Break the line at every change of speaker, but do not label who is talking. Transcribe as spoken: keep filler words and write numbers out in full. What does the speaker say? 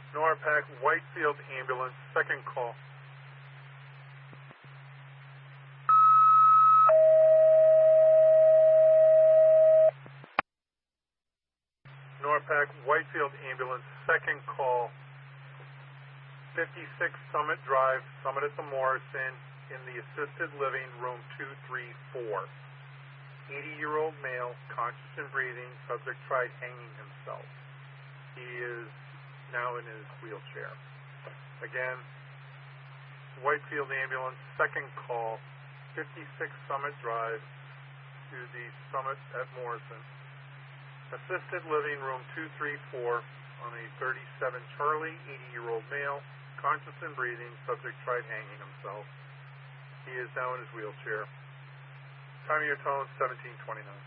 NORPAC Whitefield Ambulance, second call. NORPAC Whitefield Ambulance, second call. fifty-six Summit Drive, Summit at the Morrison, in the assisted living, room two three four. eighty-year-old male, conscious and breathing, subject tried hanging himself. He is now in his wheelchair. Again, Whitefield Ambulance, second call, fifty-six Summit Drive to the Summit at Morrison. Assisted living, room two three four, on a thirty-seven Charlie, eighty-year-old male, conscious and breathing, subject tried hanging himself. He is now in his wheelchair. Time of your tone, seventeen twenty-nine.